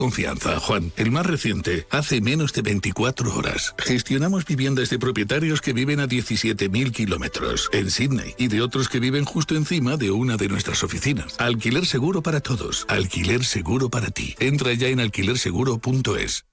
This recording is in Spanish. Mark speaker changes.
Speaker 1: Confianza, Juan. El más reciente, hace menos de 24 horas. Gestionamos viviendas de propietarios que viven a 17.000 kilómetros en Sydney y de otros que viven justo encima de una de nuestras oficinas. Alquiler seguro para todos. Alquiler seguro para ti. Entra ya en alquilerseguro.es.